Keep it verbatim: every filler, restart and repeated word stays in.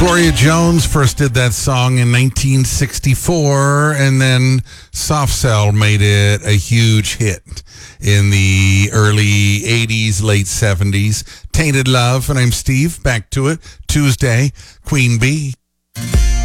Gloria Jones first did that song in nineteen sixty-four, and then Soft Cell made it a huge hit in the early eighties, late seventies. Tainted Love, and I'm Steve. Back to it. Tuesday, Queen Bee,